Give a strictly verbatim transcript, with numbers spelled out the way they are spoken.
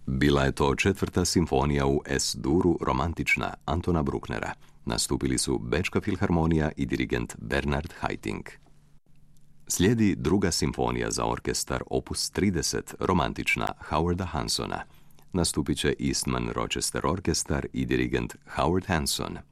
Bila je to četvrta simfonija u S-duru romantična Antona Brucknera. Nastupili su Bečka filharmonija i dirigent Bernard Haitink. Slijedi druga simfonija za orkestar opus trideset romantična Howarda Hansona. Nastupit će Eastman Rochester orkestar i dirigent Howard Hanson.